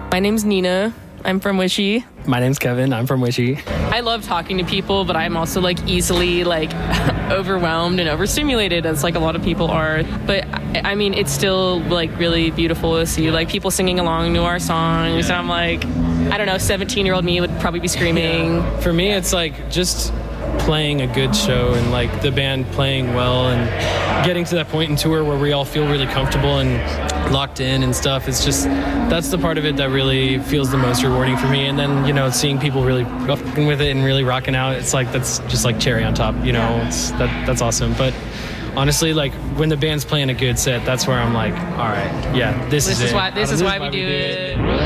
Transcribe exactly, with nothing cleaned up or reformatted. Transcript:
My name's Nina. I'm from Wishy. My name's Kevin. I'm from Wishy. I love talking to people, but I'm also like easily like overwhelmed and overstimulated, as like a lot of people are. But I mean, it's still like really beautiful to see like people singing along to our songs. Yeah. And I'm like, I don't know, seventeen year old me would probably be screaming. Yeah. For me, it's like just playing a good show and like the band playing well and getting to that point in tour where we all feel really comfortable and locked in and stuff. It's just, that's the part of it that really feels the most rewarding for me. And then, you know, seeing people really fucking with it and really rocking out, it's like, that's just like cherry on top, you know, it's that that's awesome. But honestly, like when the band's playing a good set, that's where I'm like, all right, yeah, this, This is, is it. why this is why we do it.